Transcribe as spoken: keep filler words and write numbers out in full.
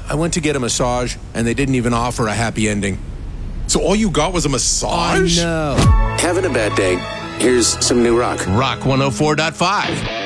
I went to get a massage, and they didn't even offer a happy ending. So all you got was a massage? I know. Having a bad day? Here's some new rock. Rock one oh four point five.